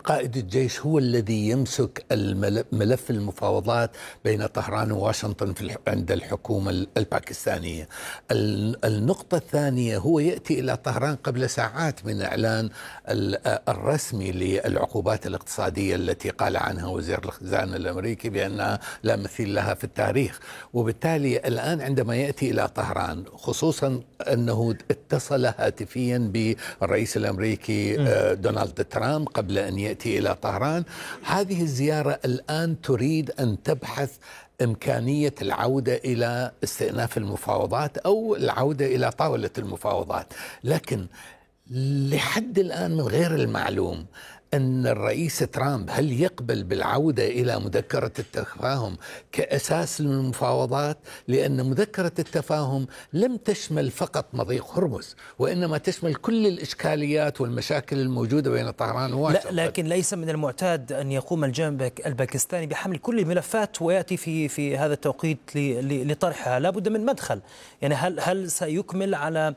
قائد الجيش هو الذي يمسك ملف المفاوضات بين طهران وواشنطن عند الحكومة الباكستانية. النقطة الثانية، هو يأتي إلى طهران قبل ساعات من إعلان الرسمي للعقوبات الاقتصادية التي قال عنها وزير الخزانة الأمريكي بأنها لا مثيل لها في التاريخ. وبالتالي الآن عندما يأتي إلى طهران، خصوصا أنه اتصل هاتفيا بالرئيس الأمريكي دونالد ترامب قبل أن يأتي إلى طهران، هذه الزيارة الآن تريد أن تبحث إمكانية العودة إلى استئناف المفاوضات أو العودة إلى طاولة المفاوضات. لكن لحد الآن من غير المعلوم أن الرئيس ترامب هل يقبل بالعودة إلى مذكرة التفاهم كأساس للمفاوضات، لأن مذكرة التفاهم لم تشمل فقط مضيق هرمز، وإنما تشمل كل الإشكاليات والمشاكل الموجودة بين طهران وواشنطن. لكن ليس من المعتاد أن يقوم الجانب الباكستاني بحمل كل الملفات ويأتي في هذا التوقيت لطرحها. لا بد من مدخل، يعني هل سيكمل على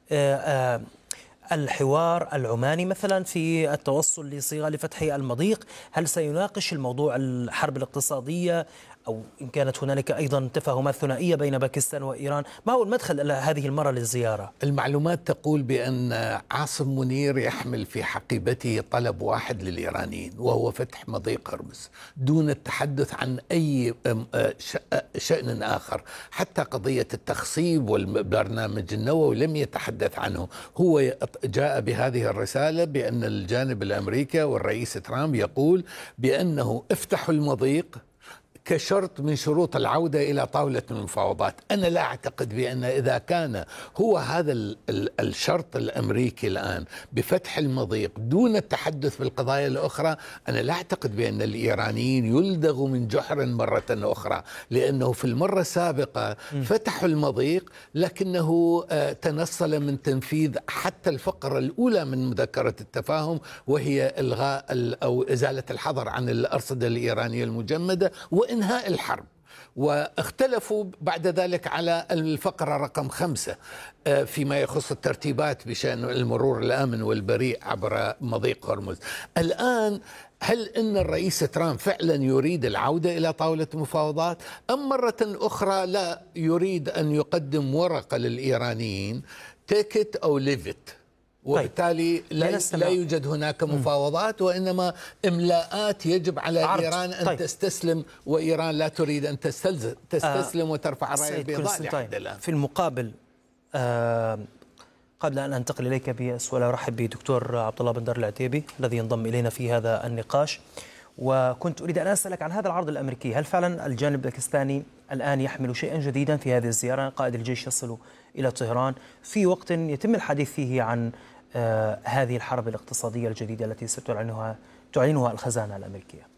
الحوار العماني مثلا في التوصل لصيغة لفتح المضيق؟ هل سيناقش الموضوع الحرب الاقتصادية، أو إن كانت هنالك أيضا تفاهمات ثنائية بين باكستان وإيران؟ ما هو المدخل هذه المرة للزيارة؟ المعلومات تقول بأن عاصم منير يحمل في حقيبته طلب واحد للإيرانيين، وهو فتح مضيق هرمز دون التحدث عن أي شأن آخر. حتى قضية التخصيب والبرنامج النووي لم يتحدث عنه. هو جاء بهذه الرسالة بأن الجانب الأمريكي والرئيس ترامب يقول بأنه افتحوا المضيق كشرط من شروط العودة إلى طاولة المفاوضات. أنا لا أعتقد بأن إذا كان هو هذا الشرط الأمريكي الآن بفتح المضيق دون التحدث بالقضايا الأخرى، أنا لا أعتقد بأن الإيرانيين يلدغوا من جحر مرة أخرى، لأنه في المرة السابقة فتحوا المضيق لكنه تنصل من تنفيذ حتى الفقرة الأولى من مذكرة التفاهم، وهي إلغاء أو إزالة الحظر عن الأرصدة الإيرانية المجمدة وإنهاء الحرب. واختلفوا بعد ذلك على الفقرة رقم 5 فيما يخص الترتيبات بشأن المرور الآمن والبريء عبر مضيق هرمز. الآن هل إن الرئيس ترامب فعلا يريد العودة إلى طاولة المفاوضات، أم مرة أخرى لا يريد أن يقدم ورقة للإيرانيين تيكت أو ليفت، وبالتالي لا يوجد هناك مفاوضات وإنما إملاءات يجب على إيران أن تستسلم، وإيران لا تريد أن تستسلم وترفع الراية البيضاء لحد الآن. في المقابل قبل أن أنتقل إليك بسؤال، أرحب بدكتور عبد الله بندر العتيبي الذي ينضم إلينا في هذا النقاش، وكنت أريد أن أسألك عن هذا العرض الأمريكي. هل فعلا الجانب الباكستاني الآن يحمل شيئا جديدا في هذه الزيارة؟ قائد الجيش يصل إلى طهران في وقت يتم الحديث فيه عن هذه الحرب الاقتصادية الجديدة التي ستعلنها الخزانة الأمريكية.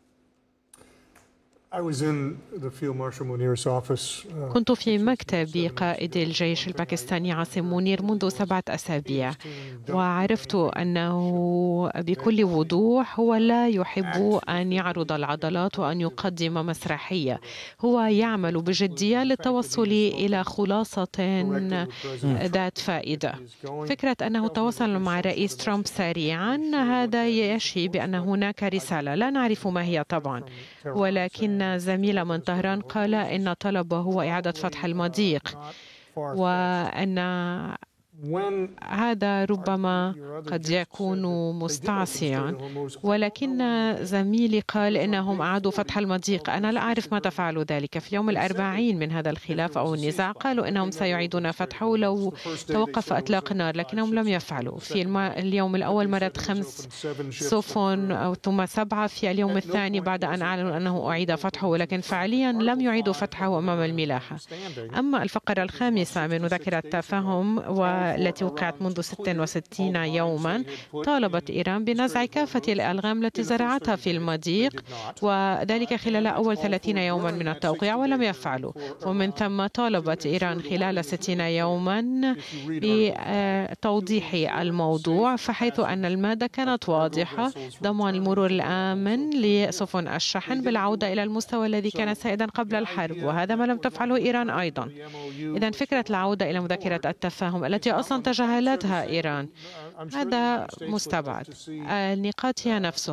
كنت في مكتب قائد الجيش الباكستاني عاصم منير منذ 7 أسابيع، وعرفت أنه بكل وضوح هو لا يحب أن يعرض العضلات وأن يقدم مسرحية. هو يعمل بجدية للتوصل إلى خلاصة ذات فائدة. فكرة أنه تواصل مع الرئيس ترامب سريعا، هذا يشي بأن هناك رسالة لا نعرف ما هي طبعا، ولكن زميل من طهران قال إن طلبه هو إعادة فتح المضيق، وأن هذا ربما قد يكون مستعصيا، ولكن زميلي قال إنهم أعادوا فتح المضيق. أنا لا أعرف متى فعلوا ذلك. في اليوم 40 من هذا الخلاف أو النزاع قالوا إنهم سيعيدون فتحه لو توقف إطلاق النار، لكنهم لم يفعلوا. في اليوم الأول مرت 5 سفن أو ثم 7 في اليوم الثاني بعد أن أعلنوا أنه أعيد فتحه، ولكن فعليا لم يعيدوا فتحه أمام الملاحة. أما الفقرة الخامسة من مذكرة التفاهم والتي وقعت منذ 66 يوما، طالبت إيران بنزع كافة الألغام التي زرعتها في المضيق، وذلك خلال أول 30 يوما من التوقيع، ولم يفعلوا. ومن ثم طالبت إيران خلال 60 يوما بتوضيح الموضوع، فحيث أن المادة كانت واضحة: ضمان المرور الآمن لسفن الشحن بالعودة إلى المستوى الذي كان سائدا قبل الحرب، وهذا ما لم تفعله إيران أيضا. إذن فكرة العودة إلى مذكرة التفاهم التي أصلا تجاهلتها إيران هذا مستبعد. النقاط هي نفسها.